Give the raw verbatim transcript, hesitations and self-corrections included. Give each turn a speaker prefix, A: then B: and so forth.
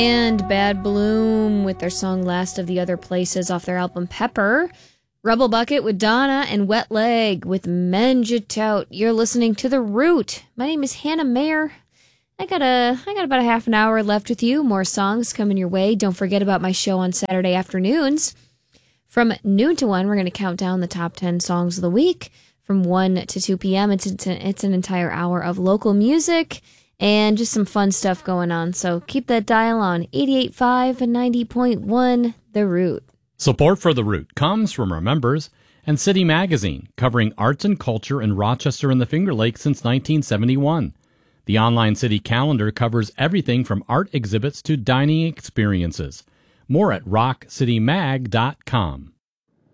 A: And Bad Bloom with their song Last of the Other Places off their album Pepper. Rebel Bucket with Donna, and Wet Leg with Mend Ya Tout. You're listening to The Root. My name is Hannah Mayer. I got a, I got about a half an hour left with you. More songs coming your way. Don't forget about my show on Saturday afternoons. From noon to one, we're going to count down the top ten songs of the week. From one to two p.m., it's, it's, it's an entire hour of local music and just some fun stuff going on. So keep that dial on eighty-eight point five and ninety point one, The Root.
B: Support for The Root comes from our members and City Magazine, covering arts and culture in Rochester and the Finger Lakes since nineteen seventy-one. The online city calendar covers everything from art exhibits to dining experiences. More at rock city mag dot com.